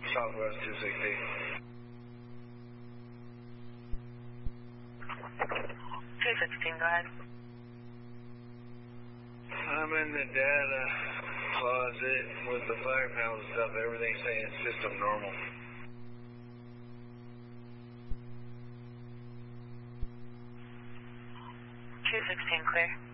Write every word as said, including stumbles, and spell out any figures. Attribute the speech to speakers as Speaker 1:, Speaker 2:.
Speaker 1: Southwest two sixty.
Speaker 2: two sixteen, go ahead.
Speaker 1: I'm in the data closet with the fire panels and stuff. Everything's saying system normal.
Speaker 2: two sixteen, clear.